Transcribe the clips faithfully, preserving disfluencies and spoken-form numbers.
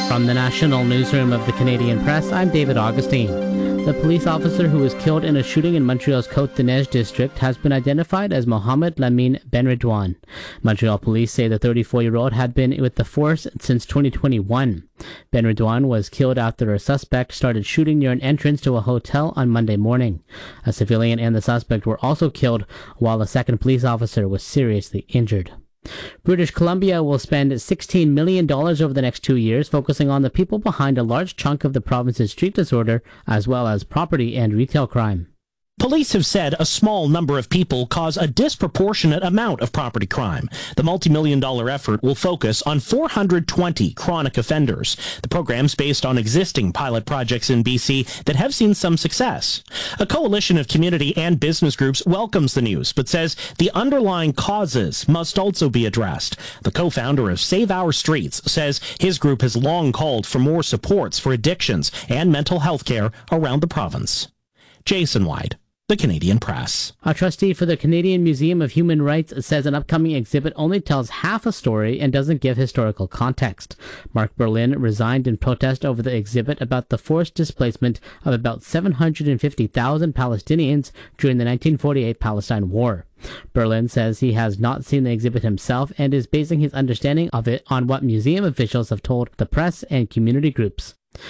From the National Newsroom of the Canadian Press, I'm David Augustine. The police officer who was killed in a shooting in Montreal's Côte-des-Neiges district has been identified as Mohamed Lamine Benredouane. Montreal police say the thirty-four-year-old had been with the force since twenty twenty-one. Benredouane was killed after a suspect started shooting near an entrance to a hotel on Monday morning. A civilian and the suspect were also killed, while a second police officer was seriously injured. British Columbia will spend sixteen million dollars over the next two years focusing on the people behind a large chunk of the province's street disorder, as well as property and retail crime. Police have said a small number of people cause a disproportionate amount of property crime. The multi-million dollar effort will focus on four hundred twenty chronic offenders. The program's based on existing pilot projects in B C that have seen some success. A coalition of community and business groups welcomes the news, but says the underlying causes must also be addressed. The co-founder of Save Our Streets says his group has long called for more supports for addictions and mental health care around the province. Jason White, The Canadian Press. A trustee for the Canadian Museum of Human Rights says an upcoming exhibit only tells half a story and doesn't give historical context. Mark Berlin resigned in protest over the exhibit about the forced displacement of about seven hundred fifty thousand Palestinians during the nineteen forty-eight Palestine War. Berlin says he has not seen the exhibit himself and is basing his understanding of it on what museum officials have told the press and community groups.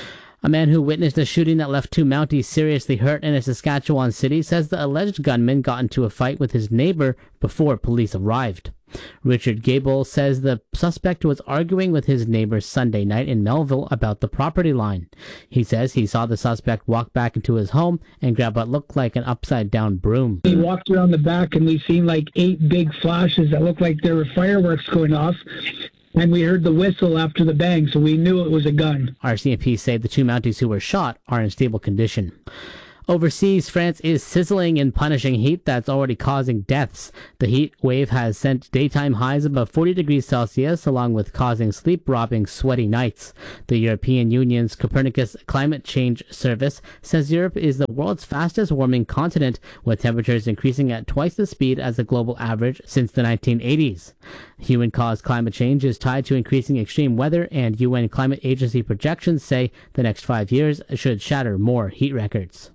A man who witnessed a shooting that left two Mounties seriously hurt in a Saskatchewan city says the alleged gunman got into a fight with his neighbor before police arrived. Richard Gable says the suspect was arguing with his neighbor Sunday night in Melville about the property line. He says he saw the suspect walk back into his home and grab what looked like an upside-down broom. He walked around the back and we seen like eight big flashes that looked like there were fireworks going off. And we heard the whistle after the bang, so we knew it was a gun. R C M P say the two Mounties who were shot are in stable condition. Overseas, France is sizzling in punishing heat that's already causing deaths. The heat wave has sent daytime highs above forty degrees Celsius, along with causing sleep-robbing, sweaty nights. The European Union's Copernicus Climate Change Service says Europe is the world's fastest-warming continent, with temperatures increasing at twice the speed as the global average since the nineteen eighties. Human-caused climate change is tied to increasing extreme weather, and U N Climate Agency projections say the next five years should shatter more heat records.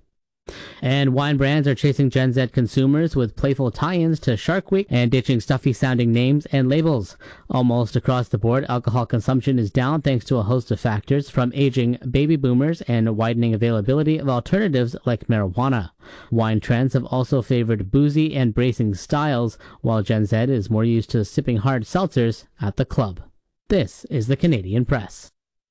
And wine brands are chasing Gen Z consumers with playful tie-ins to Shark Week and ditching stuffy-sounding names and labels. Almost across the board, alcohol consumption is down thanks to a host of factors, from aging baby boomers and widening availability of alternatives like marijuana. Wine trends have also favored boozy and bracing styles, while Gen Z is more used to sipping hard seltzers at the club. This is the Canadian Press.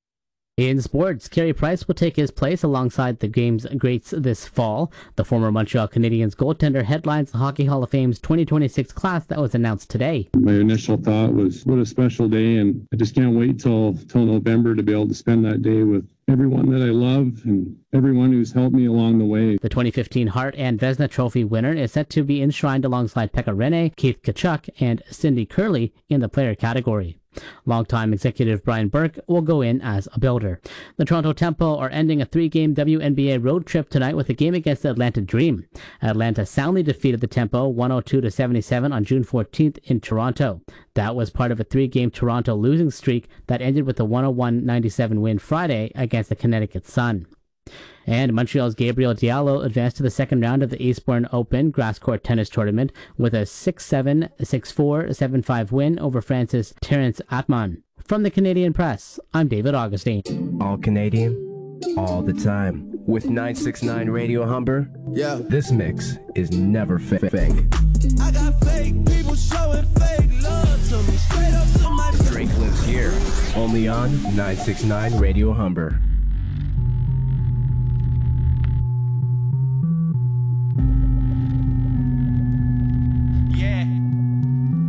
In sports, Carey Price will take his place alongside the game's greats this fall. The former Montreal Canadiens goaltender headlines the Hockey Hall of Fame's twenty twenty-six class that was announced today. My initial thought was, what a special day, and I just can't wait till, till November to be able to spend that day with everyone that I love and everyone who's helped me along the way. The twenty fifteen Hart and Vezina Trophy winner is set to be enshrined alongside Pekka Rinne, Keith Tkachuk, and Cindy Curley in the player category. Longtime executive Brian Burke will go in as a builder. The Toronto Tempo are ending a three-game W N B A road trip tonight with a game against the Atlanta Dream. Atlanta soundly defeated the Tempo one oh two to seventy-seven on June fourteenth in Toronto. That was part of a three-game Toronto losing streak that ended with a one oh one ninety-seven win Friday against the Connecticut Sun. And Montreal's Gabriel Diallo advanced to the second round of the Eastbourne Open grass court tennis tournament with a six seven, six four, seven five win over France's Terence Atman. From the Canadian Press, I'm David Augustine. All Canadian, all the time. With nine sixty-nine Radio Humber, yeah, this mix is never fa- fake. I got fake people showing fake love to me. Straight up to my Drake lives here, only on nine sixty-nine Radio Humber.